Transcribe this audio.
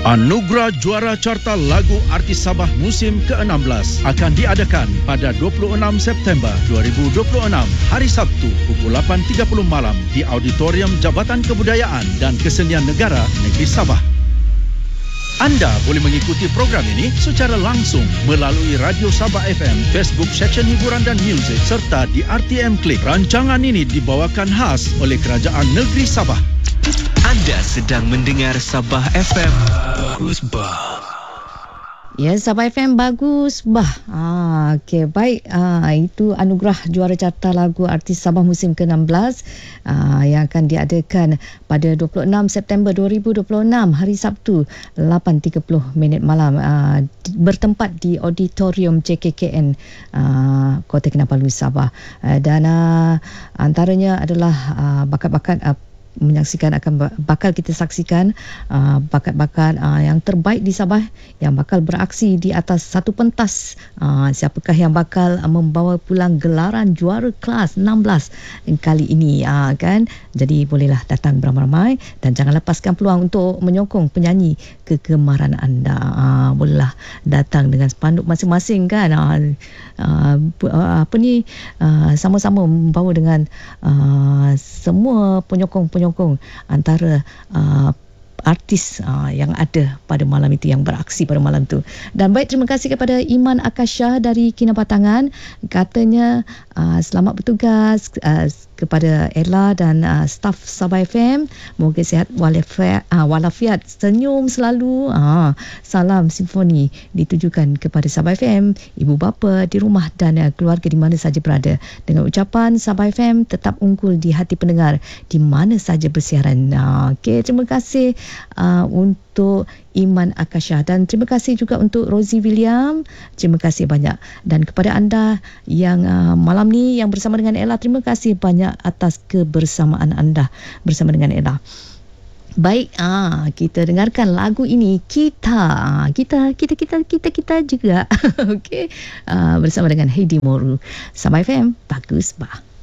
Anugerah Juara Carta Lagu Artis Sabah musim ke-16 akan diadakan pada 26 September 2026, hari Sabtu pukul 8.30 malam di Auditorium Jabatan Kebudayaan dan Kesenian Negara Negeri Sabah. Anda boleh mengikuti program ini secara langsung melalui Radio Sabah FM, Facebook Seksyen Hiburan dan Muzik serta di RTM Klik. Rancangan ini dibawakan khas oleh Kerajaan Negeri Sabah. Anda sedang mendengar Sabah FM. Bagus bah. Ya, Sabah FM bagus bah. Okey, baik. Itu anugerah juara carta lagu artis Sabah musim ke-16 yang akan diadakan pada 26 September 2026 hari Sabtu 8.30 malam bertempat di Auditorium JKKN Kota Kinabalu Sabah. Dan antaranya adalah bakat-bakat bakal kita saksikan bakat-bakat yang terbaik di Sabah yang bakal beraksi di atas satu pentas. Siapakah yang bakal membawa pulang gelaran juara kelas 16 kali ini kan. Jadi bolehlah datang beramai-ramai dan jangan lepaskan peluang untuk menyokong penyanyi kegemaran anda. Bolehlah datang dengan spanduk masing-masing kan. Sama-sama membawa dengan semua penyokong antara artis yang ada pada malam itu, yang beraksi pada malam itu. Dan baik, terima kasih kepada Iman Akasha dari Kinabatangan. Katanya selamat bertugas kepada Ella dan staf Sabah FM. Moga sihat walafiat, senyum selalu. Salam simfoni ditujukan kepada Sabah FM, ibu bapa di rumah dan keluarga di mana saja berada. Dengan ucapan Sabah FM tetap unggul di hati pendengar di mana saja bersiaran. Okey, terima kasih untuk Iman Akasha dan terima kasih juga untuk Rosie William. Terima kasih banyak. Dan kepada anda yang malam ni yang bersama dengan Ella, terima kasih banyak atas kebersamaan anda bersama dengan Ella. Baik, kita dengarkan lagu ini kita juga okey, bersama dengan Heidi Moru. Sabah FM bagus bah.